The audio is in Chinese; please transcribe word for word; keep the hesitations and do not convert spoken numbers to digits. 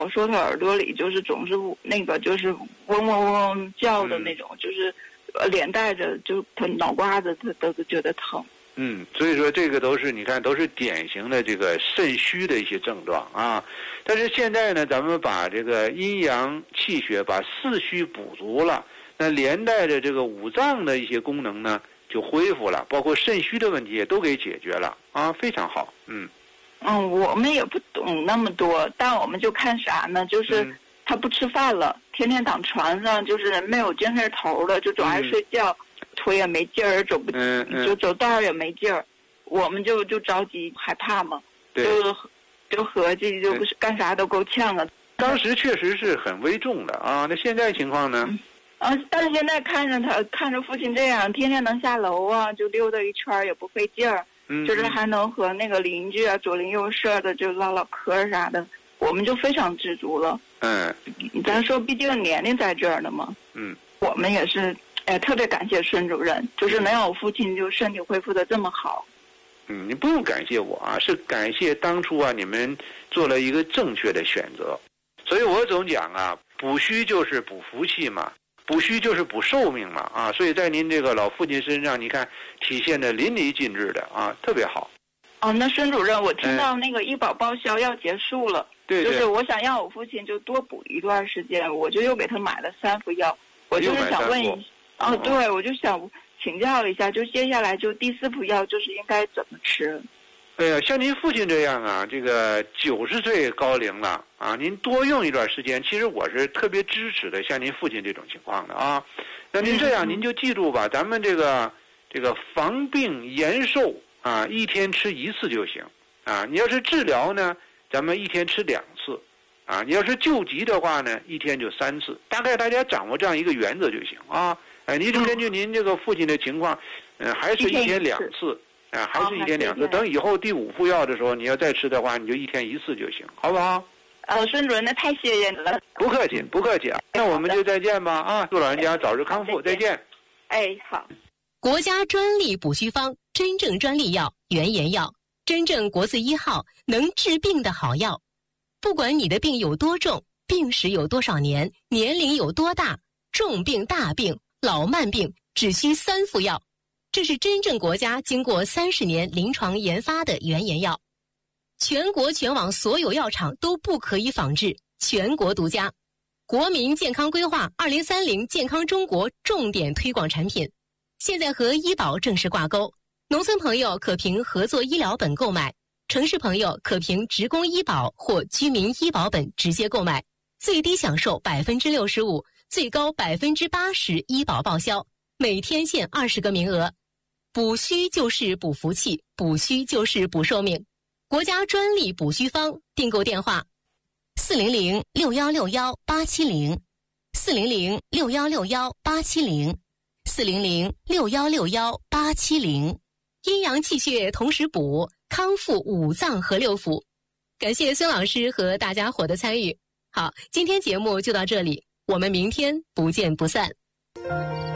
我说他耳朵里就是总是那个就是嗡嗡嗡叫的那种，嗯、就是呃连带着就他脑瓜子他都觉得疼。 嗯，所以说这个都是你看都是典型的这个肾虚的一些症状啊。但是现在呢，咱们把这个阴阳气血把四虚补足了，那连带着这个五脏的一些功能呢就恢复了，包括肾虚的问题也都给解决了啊，非常好。嗯嗯，我们也不懂那么多，但我们就看啥呢？就是他不吃饭了，嗯、天天躺床上，就是没有精神头了，就总爱睡觉。嗯腿也没劲儿，走不， 嗯嗯、 就走道也没劲儿，我们就就着急害怕嘛，就就合计就干啥都够呛啊。 当时确实是很危重的啊，那现在情况呢？ 嗯、啊，但是现在看着他看着父亲这样，天天能下楼啊，就溜达一圈也不费劲儿， 嗯、 就是还能和那个邻居啊左邻右舍的就唠唠嗑啥的，我们就非常知足了。 嗯， 咱说毕竟年龄在这儿呢嘛， 嗯， 我们也是。哎，特别感谢孙主任，就是能让我父亲就身体恢复的这么好。 嗯，你不用感谢我啊，是感谢当初啊你们做了一个正确的选择。所以我总讲啊，补虚就是补福气嘛，补虚就是补寿命嘛啊，所以在您这个老父亲身上，你看体现的淋漓尽致的啊，特别好。 哦，那孙主任，我听到那个医保报销要结束了， 对、嗯， 就是我想让我父亲就多补一段时间，我就又给他买了三副药，我就是想问一下。哦，对，我就想请教一下，就接下来就第四副药就是应该怎么吃？ 哎呀，像您父亲这样啊，这个九十岁高龄了啊，您多用一段时间，其实我是特别支持的，像您父亲这种情况的啊。那您这样， 嗯、 您就记住吧，咱们这个这个防病延寿啊，一天吃一次就行啊。你要是治疗呢，咱们一天吃两次啊。你要是救急的话呢，一天就三次。大概大家掌握这样一个原则就行啊。哎，您就根据您这个父亲的情况，嗯、呃，还是一天两次，啊、呃，还是一天两次。等以后第五副药的时候，你要再吃的话，你就一天一次就行，好不好？ 呃，孙主任，那太谢谢你了。 不客气，不客气啊。那我们就再见吧啊！祝老人家早日康复，再见。 哎，好。 国家专利补虚方，真正专利药，原研药，真正国字一号，能治病的好药。不管你的病有多重，病史有多少年，年龄有多大，重病、大病、老慢病只需三副药，这是真正国家经过三十年临床研发的原研药，全国全网所有药厂都不可以仿制，全国独家。国民健康规划二零三零健康中国重点推广产品，现在和医保正式挂钩，农村朋友可凭合作医疗本购买，城市朋友可凭职工医保或居民医保本直接购买，最低享受百分之六十五。最高百分之八十医保报销，每天限二十个名额。补虚就是补福气，补虚就是补寿命。国家专利补虚方，订购电话：四零零六幺六幺八七零，四零零六幺六幺八七零，四零零六幺六幺八七零。阴阳气血同时补，康复五脏和六腑。感谢孙老师和大家伙的参与。好，今天节目就到这里。我们明天不见不散。